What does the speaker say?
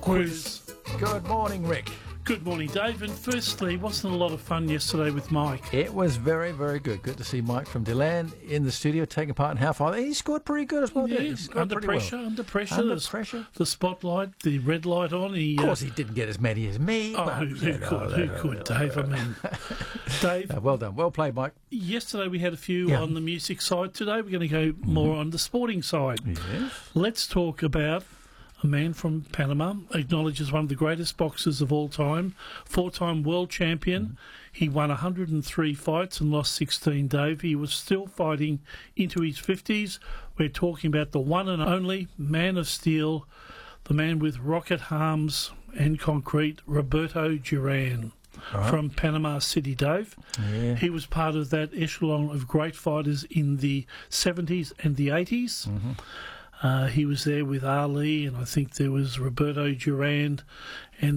quiz. Good morning, Rick. Good morning, Dave. And firstly, wasn't a lot of fun yesterday with Mike? It was very, very good. Good to see Mike from Deland in the studio taking part in half five. He scored pretty good as well. Yeah, under pressure, well. under pressure. Under pressure. The spotlight, the red light on. Of course, he didn't get as many as me. Oh, who could, Dave? I mean, Dave. Well done. Well played, Mike. Yesterday we had a few on the music side. Today we're going to go more on the sporting side. Yes. Let's talk about a man from Panama, acknowledged as one of the greatest boxers of all time, four-time world champion. He won 103 fights and lost 16, Dave. He was still fighting into his 50s. We're talking about the one and only man of steel, the man with rocket arms and concrete, Roberto Duran. Right. From Panama City, Dave. Yeah. He was part of that echelon of great fighters in the 70s and the 80s. He was there with Ali, and I think there was Roberto Duran, and